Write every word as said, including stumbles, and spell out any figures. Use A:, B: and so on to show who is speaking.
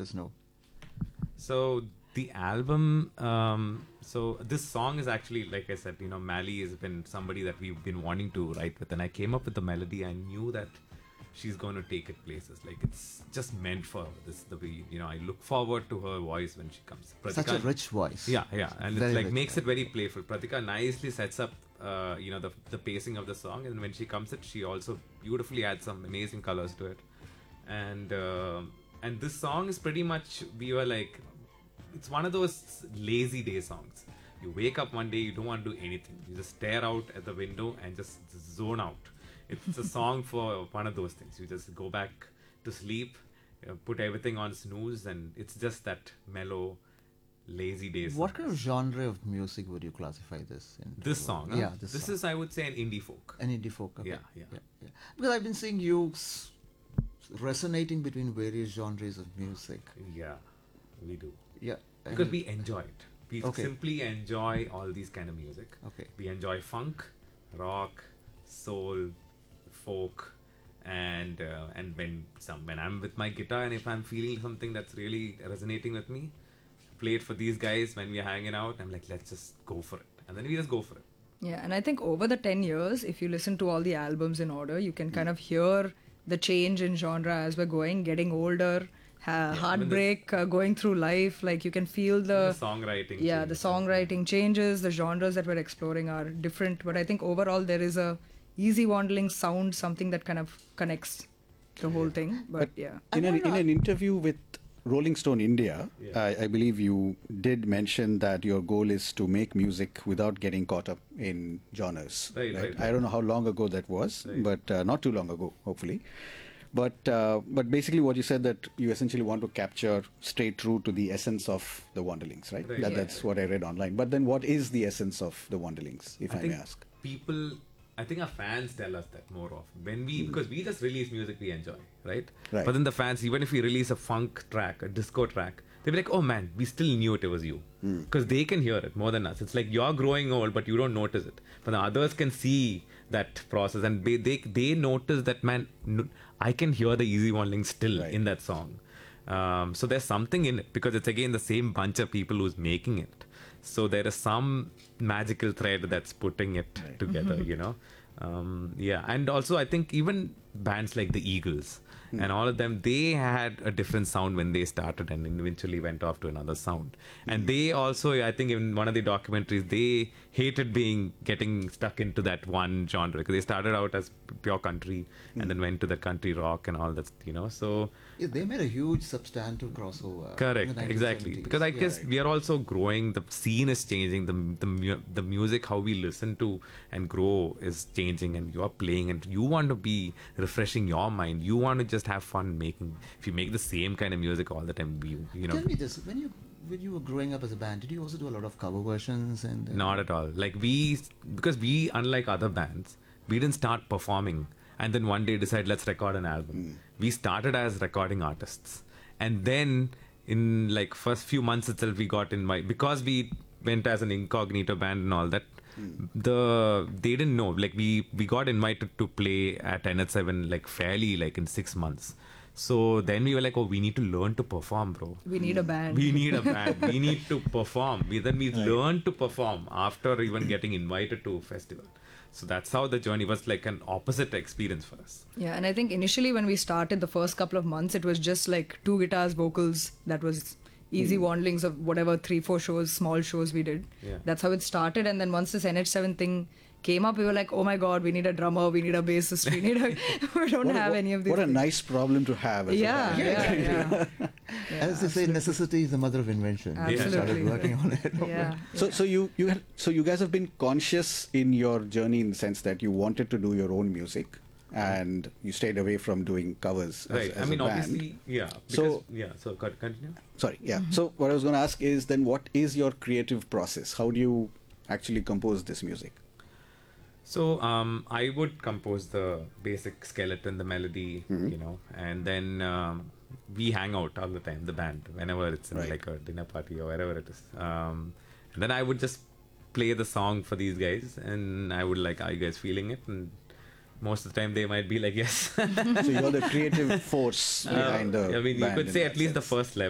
A: us know.
B: So the album, um, so this song is actually, like I said, you know, Mally has been somebody that we've been wanting to write with, and I came up with the melody. I knew that she's going to take it places. Like, it's just meant for her. This is the way, you know, I look forward to her voice when she comes.
A: Such a rich voice.
B: Yeah, yeah, and
A: Very
B: it like
A: rich,
B: makes
A: yeah.
B: it very playful. Pratika nicely sets up, uh, you know, the the pacing of the song, and when she comes, it she also beautifully adds some amazing colors to it. And uh, and this song is pretty much, we were like, it's one of those lazy day songs. You wake up one day, you don't want to do anything. You just stare out at the window and just zone out. It's a song for one of those things. You just go back to sleep, uh, put everything on snooze, and it's just that mellow, lazy day song.
A: What kind of genre of music would you classify this in?
B: This song? Huh?
A: Yeah, this,
B: This
A: song.
B: is, I would say, an indie folk.
A: An indie folk. Okay.
B: Yeah, yeah.
A: yeah. Because I've been seeing you s- resonating between various genres of music.
B: Yeah, we do.
A: Yeah.
B: Because
A: and-
B: we enjoy it. We
A: Okay.
B: simply enjoy all these kind of music.
A: Okay.
B: We enjoy funk, rock, soul, folk, and uh, and when some when I'm with my guitar and if I'm feeling something that's really resonating with me, play it for these guys when we're hanging out. I'm like, let's just go for it, and then we just go for it.
C: Yeah, and I think over the ten years, if you listen to all the albums in order, you can kind of hear the change in genre as we're going, getting older, ha- heartbreak, uh, going through life. Like, you can feel the,
B: The songwriting.
C: yeah,
B: changes.
C: the songwriting changes, the genres that we're exploring are different. But I think overall there is a easy wandering sound, something that kind of connects the whole thing. But, yeah.
D: In an, in an interview with Rolling Stone India,
B: Yeah.
D: I, I believe you did mention that your goal is to make music without getting caught up in genres.
B: Right, right,
D: I don't know how long ago that was,
B: Right.
D: but uh, not too long ago, hopefully. But uh, but basically, what you said, that you essentially want to capture, stay true to the essence of the Wanderlings, right?
B: Right.
D: That,
C: Yeah.
D: That's what I read online. But then, what is the essence of the Wanderlings, if I,
B: I think
D: may ask?
B: people, I think our fans tell us that more often. When we, because we just release music we enjoy, right?
D: Right.
B: But then the fans, even if we release a funk track, a disco track, they'll be like, oh man, we still knew it, it was you. Because they can hear it more than us. It's like you're growing old, but you don't notice it. But the others can see that process, and they they, they notice that, man, n- I can hear the Easy Wanderling still
D: Right.
B: in that song. Um, so there's something in it, because it's again the same bunch of people who's making it. So there is some magical thread that's putting it together, you know. Um, yeah, and also I think even bands like the Eagles and all of them, they had a different sound when they started and eventually went off to another sound. And they also, I think in one of the documentaries, they hated being getting stuck into that one genre, because they started out as pure country and then went to the country rock and all that, you know. So
A: Yeah, they made a huge substantive crossover.
B: correct,
A: in the
B: exactly.
A: nineteen seventies.
B: Because I
A: Yeah.
B: guess we are also growing. The scene is changing. The the mu- the music, how we listen to and grow, is changing. And you are playing, and you want to be refreshing your mind. You want to just have fun making. If you make the same kind of music all the time, you you know.
A: Tell me this: when you when you were growing up as a band, did you also do a lot of cover versions and? uh,
B: Not at all. Like we, because we, unlike other bands, we didn't start performing and then one day decide, let's record an album. We started as recording artists, and then in like first few months itself, we got invited, because we went as an incognito band and all that. The they didn't know, like we we got invited to play at N H seven like fairly like in six months. So then we were like, oh, we need to learn to perform, bro.
C: We need a band.
B: We need a band. We need to perform. We then we learned to perform after even getting invited to a festival. So that's how the journey was, like an opposite experience for us.
C: Yeah, and I think initially when we started the first couple of months, it was just like two guitars, vocals. That was easy wanderings of whatever three, four shows, small shows we did.
B: Yeah.
C: That's how it started. And then once this N H seven thing came up, we were like, oh my God, we need a drummer, we need a bassist, we need a... we don't
D: What a-
C: have
D: what-
C: any of these
D: What a
C: things.
D: nice problem to have. as a
C: Yeah,
D: band.
C: yeah, yeah. yeah.
A: As they say, necessity is the mother of invention. We started
C: Absolutely.
A: working on it.
C: Yeah.
D: So, so you you had, so you guys have been conscious in your journey in the sense that you wanted to do your own music, and you stayed away from doing covers. As,
B: Right.
D: as
B: I mean,
D: a band.
B: obviously, yeah. Because,
D: So-
B: yeah. So con- continue.
D: Sorry, yeah. So what I was going to ask is then, what is your creative process? How do you actually compose this music?
B: So um, I would compose the basic skeleton, the melody, you know, and then um, we hang out all the time, the band, whenever it's in
D: Right.
B: like a dinner party or wherever it is. Um, and then I would just play the song for these guys, and I would like, are you guys feeling it? And most of the time they might be like, yes.
D: So you're the creative force behind the
B: I mean, you
D: band
B: could
D: in
B: say
D: that
B: at least the
D: sense.
B: first level.